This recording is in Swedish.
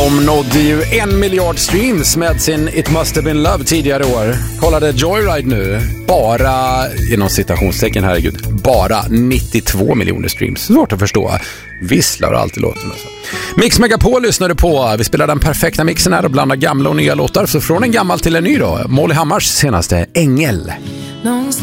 De nådde ju 1 miljard streams med sin It Must Have Been Love tidigare år. Kollade Joyride nu. Bara, inom citationstecken, herregud, bara 92 miljoner streams. Svårt att förstå. Visslar alltid låten. Alltså. Mix Megapol lyssnade på. Vi spelar den perfekta mixen här och blandar gamla och nya låtar. Så från en gammal till en ny då. Molly Hammars senaste Ängel.